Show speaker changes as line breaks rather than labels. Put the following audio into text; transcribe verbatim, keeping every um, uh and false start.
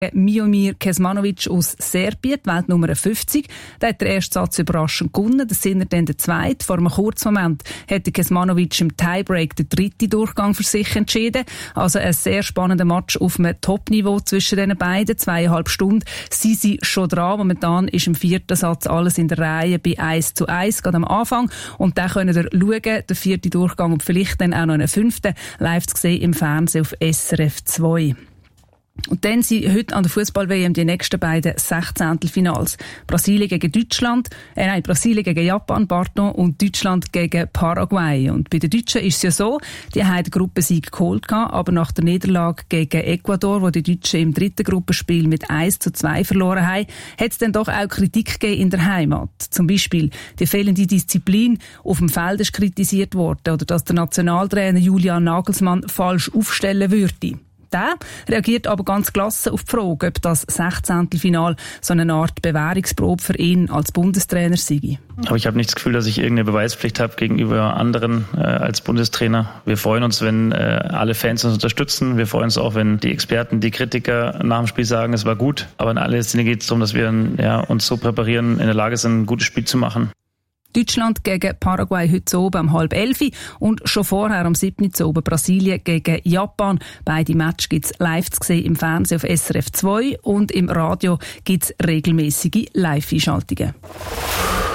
Miomir Kecmanovic aus Serbien, die Weltnummer fünfzig. Der hat den ersten Satz überraschend gewonnen, das sind er dann der zweite. Vor einem kurzen Moment hat Kecmanovic im Tiebreak den dritten Durchgang für sich entschieden. Also ein sehr spannender Match auf einem Top-Niveau zwischen den beiden. Zweieinhalb Stunden sind sie schon dran. Momentan ist im vierten Satz alles in der Reihe bei eins zu eins, gerade am Anfang. Und dann könnt ihr schauen, der vierte Durchgang und vielleicht dann auch noch einen fünften, live zu sehen im Fernsehen auf S R F zwei. Und dann sind heute an der Fußball-W M die nächsten beiden Sechzehntelfinals. Brasilien gegen Deutschland, äh nein, Brasilien gegen Japan, pardon, und Deutschland gegen Paraguay. Und bei den Deutschen ist es ja so, die haben den Gruppensieg geholt, aber nach der Niederlage gegen Ecuador, wo die Deutschen im dritten Gruppenspiel mit eins zu zwei verloren haben, hat es dann doch auch Kritik gegeben in der Heimat. Zum Beispiel die fehlende Disziplin auf dem Feld ist kritisiert worden oder dass der Nationaltrainer Julian Nagelsmann falsch aufstellen würde. Der reagiert aber ganz gelassen auf die Frage, ob das Sechzehntelfinal so eine Art Bewährungsprobe für ihn als Bundestrainer sei.
Aber ich habe nicht das Gefühl, dass ich irgendeine Beweispflicht habe gegenüber anderen äh, als Bundestrainer. Wir freuen uns, wenn äh, alle Fans uns unterstützen. Wir freuen uns auch, wenn die Experten, die Kritiker nach dem Spiel sagen, es war gut. Aber in aller Sinne geht es darum, dass wir ja, uns so präparieren, in der Lage sind, ein gutes Spiel zu machen.
Deutschland gegen Paraguay heute oben um halb elf und schon vorher am siebten oben Brasilien gegen Japan. Beide Matches gibt es live zu sehen im Fernsehen auf S R F zwei und im Radio gibt es regelmäßige Live-Einschaltungen.